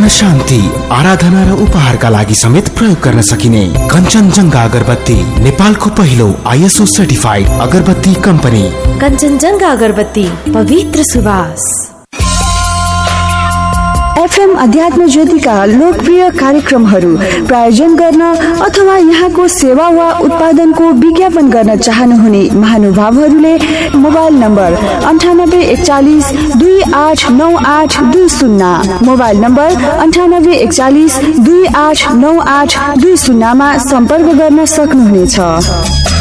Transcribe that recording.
मन शान्ति, आराधना र उपहारका लागि समेत प्रयोग गर्न सकिने कञ्चनजङ्घा अगरबत्ती नेपालको पहिलो ISO सर्टिफाइड अगरबत्ती कम्पनी। कञ्चनजङ्घा अगरबत्ती, पवित्र सुवास। FM अध्यात्म ज्योतिका लोकप्रिय कार्यक्रमहरू प्रायोजन गर्न अथवा यहाँको सेवा वा उत्पादनको विज्ञापन गर्न चाहनुहुने महानुभावहरूले मोबाइल नम्बर 9841 289820, मोबाइल नम्बर 9841 289820 मा सम्पर्क गर्न सक्नुहुनेछ।